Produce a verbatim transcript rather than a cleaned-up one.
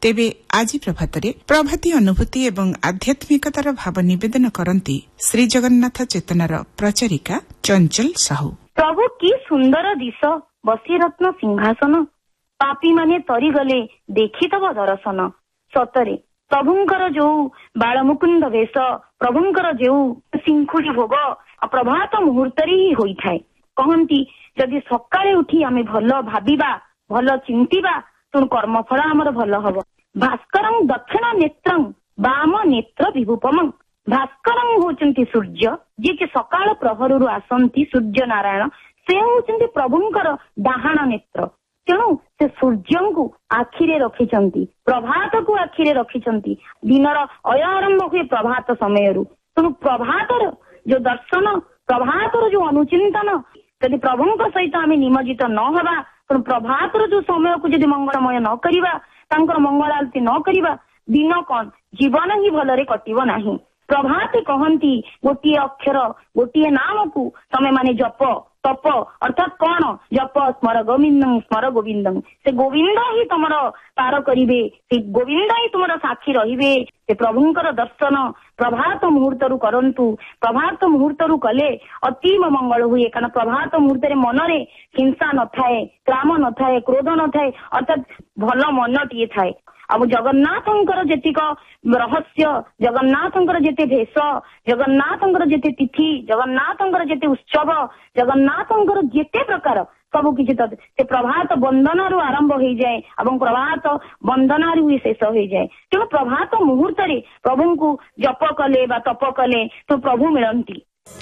तेबे आज प्रभात प्रभाती अनुभूति एवं आध्यात्मिकतार भाव निवेदन करती श्री जगन्नाथ चेतनार प्रचारिका चंचल साहू। प्रभु की सुंदर दिश बसी रत्न सिंहासन पापी माने तरी गले देखी तब दर्शन। सतरे प्रभुंकर जो बालमुकुंद वेश प्रभुंकर जो सिंखुड़ी भोग प्रभात मुहूर्त ही होई थाए। कहती जदि सकाळे उठी आमे भल भाबिबा भल चिंतिबा तुम कर्मफल आमर भल हब। भास्करं दक्षिण नेत्रं बाम नेत्र विभूपम। भास्करं होचंती सूर्य जे कि सकाळ प्रहरु आसंती सूर्य नारायण से होचंती प्रभुंकर डाहाण नेत्र। तेणु से सूर्य को आखिरे रखिचंती प्रभात को आखिरे रखिचंती। दिनर अय आरंभ हुए प्रभात समय। तेणु प्रभातर जो दर्शन प्रभातर जो अनुचिंतन यदि प्रभुंक सहित आम निमज्जित न हवा तेणु प्रभातर जो समय को यदि मंगलमय न करिबा तांकर मंगल आरती न करिबा दिन कौन जीवन ही भलरे कटिबो नाही। प्रभात कहती गोटे अक्षर गोटे नाम को तमे माने जप तप अर्थात कौन जप स्मर गोविंदं स्मर गोविंदं से गोविंद ही तुम पार करिवे से गोविंद ही तुम साक्षी रहिबे। से प्रभुंकर दर्शन प्रभात मुहूर्त रु करंतु। प्रभात मुहूर्त रु कले अतीम मंगल हुए कारण प्रभात मुहूर्त रे मनरे हिंसा न थाए काम न थाए क्रोध न थाए अर्थात भल मन टीए थाए। अब जगन्नाथंकर जेतिक रहस्य जगन्नाथंकर जेते भेष जगन्नाथंकर जेते तिथि जगन्नाथंकर जेते उत्सव जगन्नाथंकर जेते प्रकार सबु किछि से प्रभात वंदना रु आरंभ हो जाए और प्रभात वंदना रु शेष हो जाए। तेणु प्रभात मुहूर्त रे प्रभु को जप कले बा तप कले तो प्रभु मिलंती।